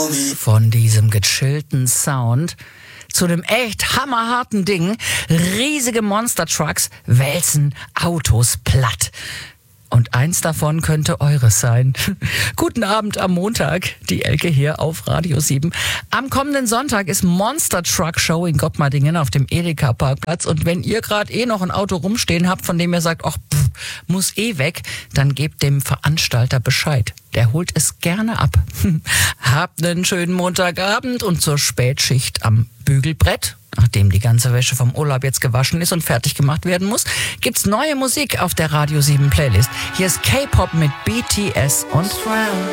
Von diesem gechillten Sound zu dem echt hammerharten Ding. Riesige Monster-Trucks wälzen Autos platt. Und eins davon könnte eures sein. Guten Abend am Montag, die Elke hier auf Radio 7. Am kommenden Sonntag ist Monster Truck Show in Goppmardingen auf dem Edeka-Parkplatz. Und wenn ihr gerade noch ein Auto rumstehen habt, von dem ihr sagt, ach, muss weg, dann gebt dem Veranstalter Bescheid. Der holt es gerne ab. Habt einen schönen Montagabend und zur Spätschicht am Bügelbrett, nachdem die ganze Wäsche vom Urlaub jetzt gewaschen ist und fertig gemacht werden muss, gibt's neue Musik auf der Radio 7 Playlist. Hier ist K-Pop mit BTS und